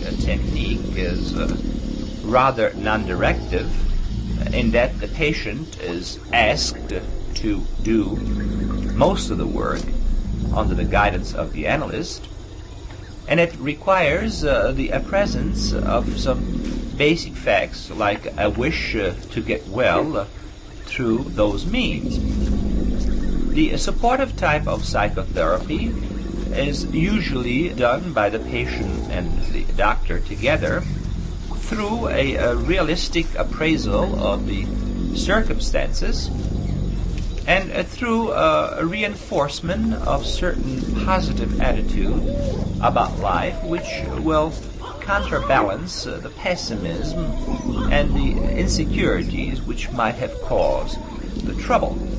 technique is rather non-directive, in that the patient is asked to do most of the work under the guidance of the analyst, and it requires the presence of some basic facts like a wish to get well through those means. The supportive type of psychotherapy is usually done by the patient and the doctor together through a realistic appraisal of the circumstances and through a reinforcement of certain positive attitude about life, which will counterbalance the pessimism and the insecurities which might have caused the trouble.